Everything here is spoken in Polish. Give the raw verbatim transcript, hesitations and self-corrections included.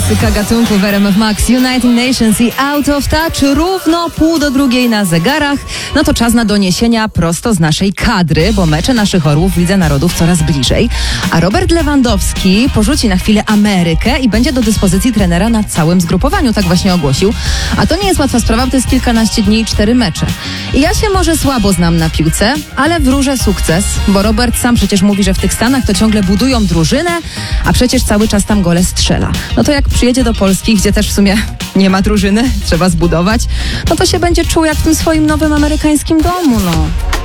klasyka gatunku w R M F Max, United Nations i Out of Touch, równo pół do drugiej na zegarach. No to czas na doniesienia prosto z naszej kadry, bo mecze naszych orłów w Lidze Narodów coraz bliżej. A Robert Lewandowski porzuci na chwilę Amerykę i będzie do dyspozycji trenera na całym zgrupowaniu, tak właśnie ogłosił. A to nie jest łatwa sprawa, bo to jest kilkanaście dni i cztery mecze. I ja się może słabo znam na piłce, ale wróżę sukces, bo Robert sam przecież mówi, że w tych Stanach to ciągle budują drużynę, a przecież cały czas tam gole strzela. No to jak przyjedzie do Polski, gdzie też w sumie nie ma drużyny, trzeba zbudować, no to się będzie czuł jak w tym swoim nowym amerykańskim domu, no.